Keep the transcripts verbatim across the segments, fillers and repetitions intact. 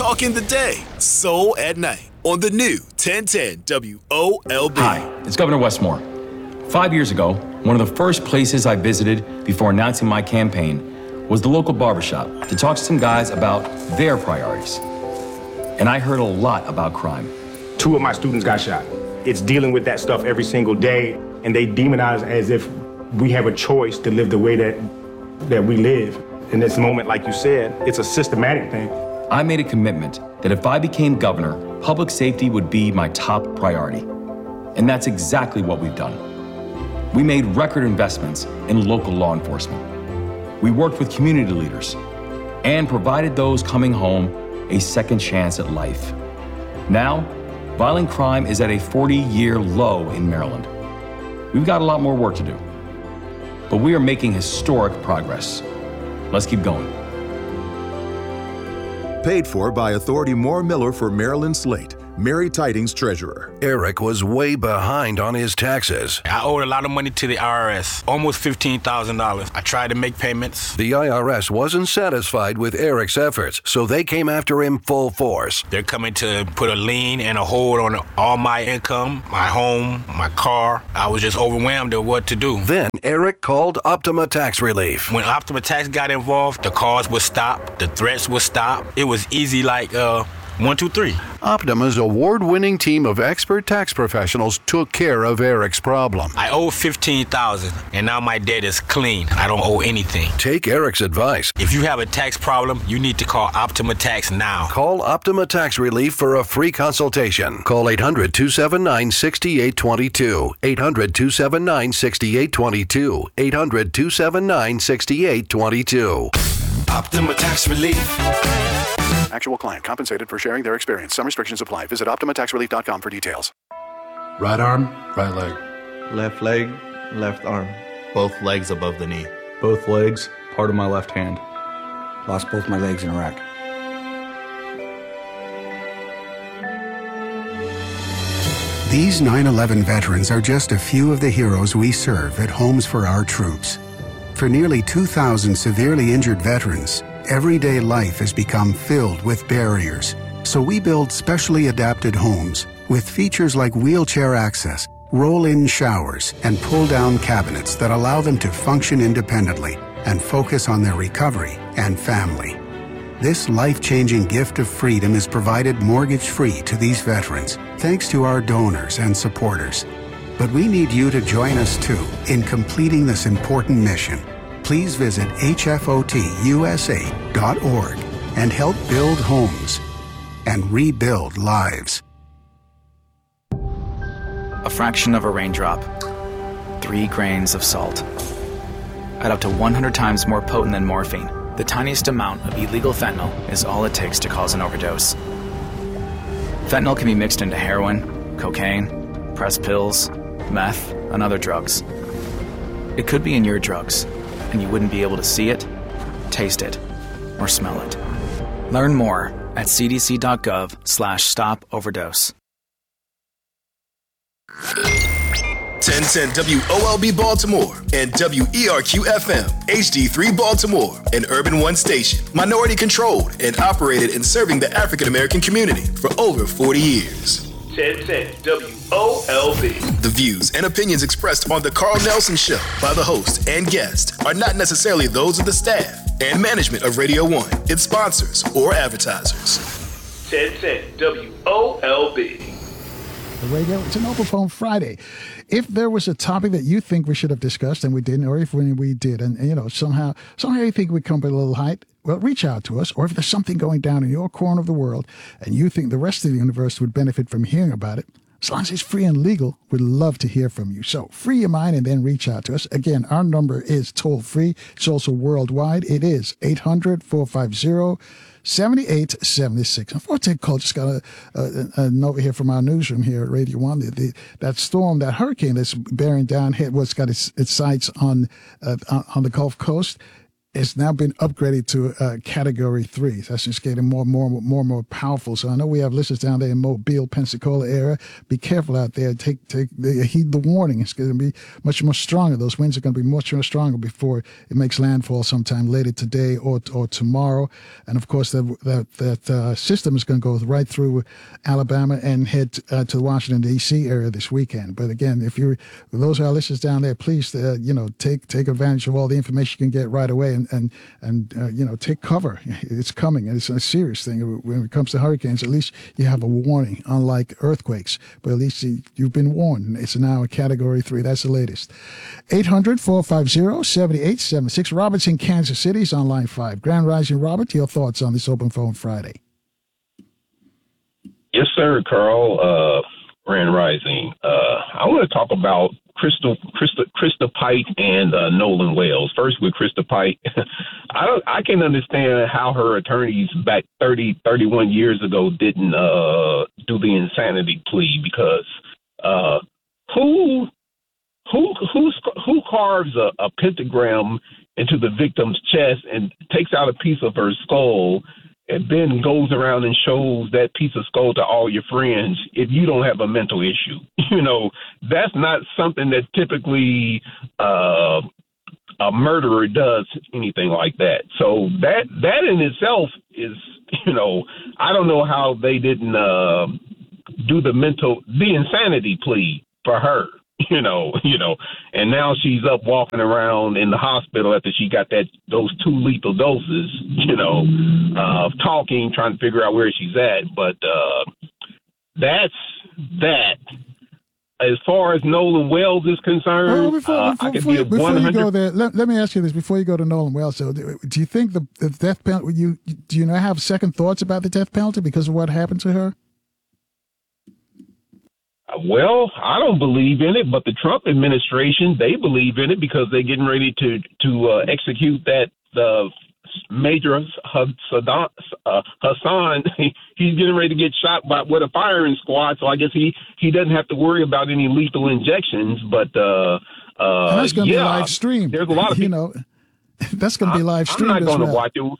Talking the day, soul at night on the new ten ten W O L B. Hi, it's Governor Westmore. Five years ago, one of the first places I visited before announcing my campaign was the local barbershop to talk to some guys about their priorities. And I heard a lot about crime. Two of my students got shot. It's dealing with that stuff every single day, and they demonize as if we have a choice to live the way that that we live. In this moment, like you said, it's a systematic thing. I made a commitment that if I became governor, public safety would be my top priority. And that's exactly what we've done. We made record investments in local law enforcement. We worked with community leaders and provided those coming home a second chance at life. Now, violent crime is at a forty-year low in Maryland. We've got a lot more work to do, but we are making historic progress. Let's keep going. Paid for by Authority Moore Miller for Maryland Slate. Mary Tidings, Treasurer. Eric was way behind on his taxes. I owed a lot of money to the I R S, almost fifteen thousand dollars. I tried to make payments. The I R S wasn't satisfied with Eric's efforts, so they came after him full force. They're coming to put a lien and a hold on all my income, my home, my car. I was just overwhelmed at what to do. Then Eric called Optima Tax Relief. When Optima Tax got involved, the calls would stop, the threats would stop. It was easy like, uh, One, two, three. Optima's award-winning team of expert tax professionals took care of Eric's problem. I owe fifteen thousand dollars, and now my debt is clean. I don't owe anything. Take Eric's advice. If you have a tax problem, you need to call Optima Tax now. Call Optima Tax Relief for a free consultation. Call eight hundred, two seven nine, six eight two two. eight hundred, two seven nine, six eight two two. eight hundred, two seven nine, six eight two two. Optima Tax Relief. Actual client compensated for sharing their experience. Some restrictions apply. Visit optima tax relief dot com for details. Right arm, right leg. Left leg, left arm. Both legs above the knee. Both legs, part of my left hand. Lost both my legs in Iraq. These nine eleven veterans are just a few of the heroes we serve at Homes for Our Troops. For nearly two thousand severely injured veterans, everyday life has become filled with barriers. So we build specially adapted homes with features like wheelchair access, roll-in showers, and pull-down cabinets that allow them to function independently and focus on their recovery and family. This life-changing gift of freedom is provided mortgage-free to these veterans, thanks to our donors and supporters. But we need you to join us too in completing this important mission. Please visit H F O T U S A dot org and help build homes and rebuild lives. A fraction of a raindrop, three grains of salt. At up to one hundred times more potent than morphine, the tiniest amount of illegal fentanyl is all it takes to cause an overdose. Fentanyl can be mixed into heroin, cocaine, pressed pills, meth, and other drugs. It could be in your drugs, and you wouldn't be able to see it, taste it, or smell it. Learn more at cdc.gov slash stop overdose. ten ten W O L B Baltimore and W E R Q F M H D three Baltimore, an Urban One station, minority controlled and operated in serving the African American community for over forty years. ten ten W O L B. The views and opinions expressed on The Carl Nelson Show by the host and guest are not necessarily those of the staff and management of Radio One, its sponsors, or advertisers. ten ten W O L B. The radio, it's an Open Phone Friday. If there was a topic that you think we should have discussed and we didn't, or if when we did, and, and you know, somehow, somehow you think we come a little height, well, reach out to us. Or if there's something going down in your corner of the world and you think the rest of the universe would benefit from hearing about it, as long as it's free and legal, we'd love to hear from you. So free your mind and then reach out to us. Again, our number is toll free. It's also worldwide. It is eight hundred, four five zero, seven eight seven six. Unfortunately, Cole just got a, a, a note here from our newsroom here at Radio One. The, the, that storm, that hurricane that's bearing down, hit what's got its, its sights on uh, on the Gulf Coast. it's now been upgraded to uh, Category three. That's just getting more and more, more and more powerful. So I know we have listeners down there in Mobile, Pensacola area. Be careful out there. Take take heed the warning. It's going to be much more stronger. Those winds are going to be much more stronger before it makes landfall sometime later today or or tomorrow. And of course, that that, that uh, system is going to go right through Alabama and head uh, to the Washington D C area this weekend. But again, if you're those are our listeners down there, please uh, you know take take advantage of all the information you can get right away. And and, and uh, you know, take cover. It's coming. It's a serious thing. When it comes to hurricanes, at least you have a warning, unlike earthquakes. But at least you've been warned. It's now a Category three. That's the latest. eight hundred, four five zero, seven eight seven six. Robert's in Kansas City is on line five. Grand Rising, Robert, your thoughts on this Open Phone Friday? Yes, sir, Carl. Uh, Grand Rising. Uh, I want to talk about Crystal, Krista, Krista Pike and uh, Nolan Wells. First with Krista Pike, I don't, I can understand how her attorneys back thirty, thirty-one years ago didn't uh, do the insanity plea because uh, who who who's, who carves a, a pentagram into the victim's chest and takes out a piece of her skull and then goes around and shows that piece of skull to all your friends if you don't have a mental issue? You know, that's not something that typically uh, a murderer does, anything like that. So that that in itself is, you know, I don't know how they didn't uh, do the mental, the insanity plea for her. You know, you know, and now she's up walking around in the hospital after she got that those two lethal doses, you know, uh, talking, trying to figure out where she's at. But uh, that's that. As far as Nolan Wells is concerned, well, before, uh, before, I can before, be a before one hundred. you go there, let, let me ask you this before you go to Nolan Wells. So, do, do you think the, the death penalty? You do you not have second thoughts about the death penalty because of what happened to her? Well, I don't believe in it, but the Trump administration, they believe in it because they're getting ready to to uh, execute that uh, Major Hassan. Uh, Hassan. He's getting ready to get shot by with a firing squad, so I guess he, he doesn't have to worry about any lethal injections. But uh, uh, and that's going to yeah, be live streamed. There's a lot of you people, know, that's going to be live streamed. I'm not going to well. watch it.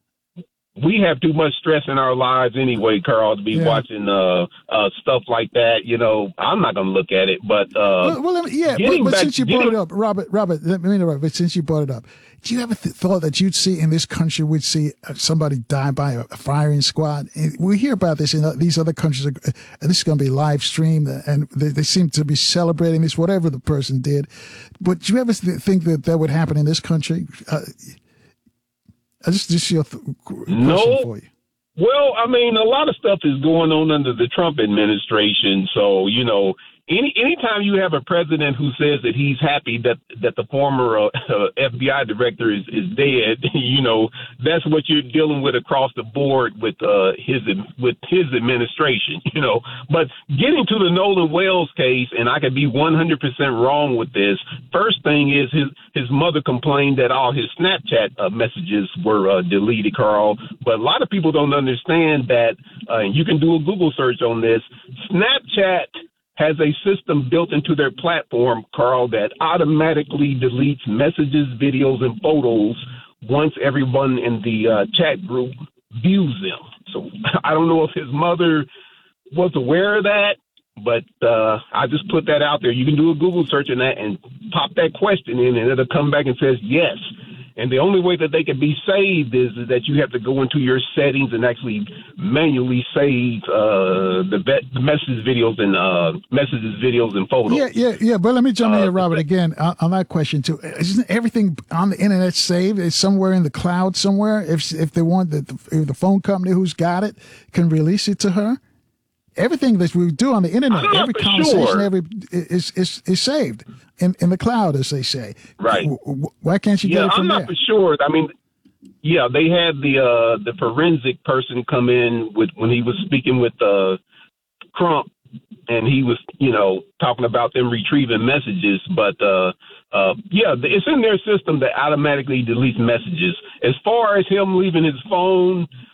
We have too much stress in our lives anyway, Carl, to be yeah. watching uh, uh, stuff like that. You know, I'm not going to look at it, but uh, well, well yeah. But, but back, since you getting, brought it up, Robert, Robert, let me interrupt. But since you brought it up, do you ever th- thought that you'd see in this country, we'd see somebody die by a firing squad? And we hear about this in these other countries, and this is going to be live streamed, and they, they seem to be celebrating this, whatever the person did. But do you ever th- think that that would happen in this country? Uh, I just just your th- question no. for you. Well, I mean, a lot of stuff is going on under the Trump administration. So, you know, any anytime you have a president who says that he's happy that that the former uh, F B I director is, is dead, you know, that's what you're dealing with across the board with uh, his with his administration, you know. But getting to the Nolan Wells case, and I could be one hundred percent wrong with this. First thing is his his mother complained that all his Snapchat uh, messages were uh, deleted, Carl. But a lot of people don't understand that, uh, and you can do a Google search on this. Snapchat has a system built into their platform, Carl, that automatically deletes messages, videos, and photos once everyone in the uh, chat group views them. So I don't know if his mother was aware of that, but uh, I just put that out there. You can do a Google search on that and pop that question in, and it'll come back and says yes. And the only way that they can be saved is, is that you have to go into your settings and actually manually save uh, the, be- the messages, videos, and uh, messages, videos, and photos. Yeah, yeah, yeah. But let me jump uh, in here, Robert, again on, on that question too. Isn't everything on the internet saved? Is somewhere in the cloud somewhere? If if they want the if the phone company who's got it can release it to her. Everything that we do on the internet, every conversation, sure. every is, is is saved in, in the cloud, as they say. Right. Why can't you yeah, get it from I'm not there? for sure. I mean, yeah, they had the uh, the forensic person come in with when he was speaking with uh, Trump, and he was, you know, talking about them retrieving messages. But uh, uh, yeah, it's in their system that automatically deletes messages. As far as him leaving his phone,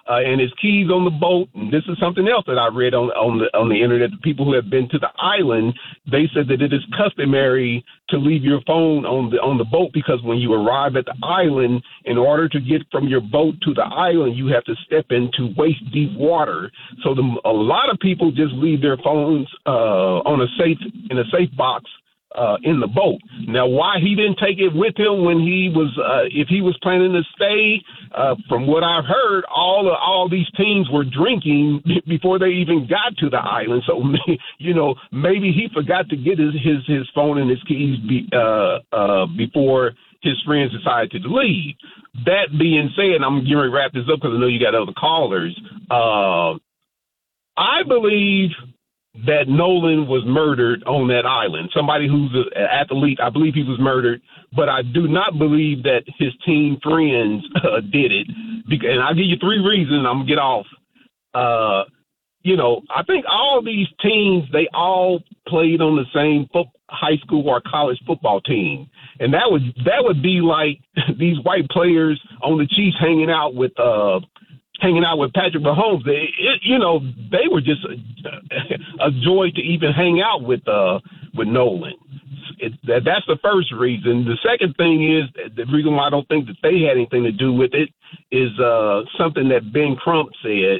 uh, and his keys on the boat. And this is something else that I read on on the on the internet. The people who have been to the island, they said that it is customary to leave your phone on the on the boat because when you arrive at the island, in order to get from your boat to the island, you have to step into waist deep water. So the, a lot of people just leave their phones uh, on a safe in a safe box uh, in the boat. Now, why he didn't take it with him when he was, uh, if he was planning to stay, uh, from what I've heard, all of, all these teens were drinking before they even got to the island. So, you know, maybe he forgot to get his his, his phone and his keys be, uh, uh, before his friends decided to leave. That being said, I'm going to wrap this up because I know you got other callers. Uh, I believe that Nolan was murdered on that island. Somebody who's an athlete, I believe he was murdered, but I do not believe that his teen friends uh, did it. And I'll give you three reasons. I'm going to get off. Uh, you know, I think all these teams, they all played on the same fo- high school or college football team. And that would that would be like these white players on the Chiefs hanging out with uh, hanging out with Patrick Mahomes. They, it, you know, they were just a, a joy to even hang out with uh, with Nolan. It, that, that's the first reason. The second thing is the reason why I don't think that they had anything to do with it is uh, something that Ben Crump said.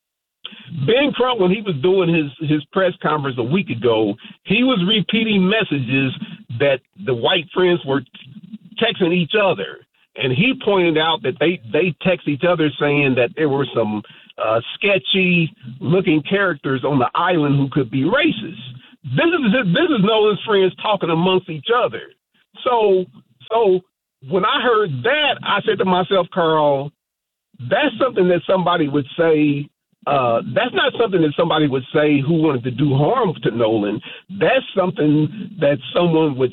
Ben Crump, when he was doing his, his press conference a week ago, he was repeating messages that the white friends were texting each other. And he pointed out that they, they text each other saying that there were some uh, sketchy-looking characters on the island who could be racist. This is this is Nolan's friends talking amongst each other. So, so when I heard that, I said to myself, Carl, that's something that somebody would say. Uh, that's not something that somebody would say who wanted to do harm to Nolan. That's something that someone would